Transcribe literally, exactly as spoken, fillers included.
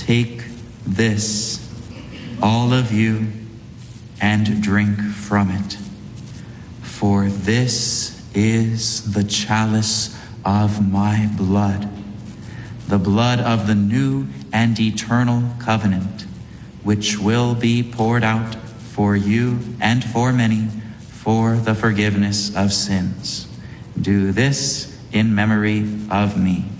Take this, all of you, and drink from it. For this is the chalice of my blood, the blood of the new and eternal covenant, which will be poured out for you and for many for the forgiveness of sins. Do this in memory of me.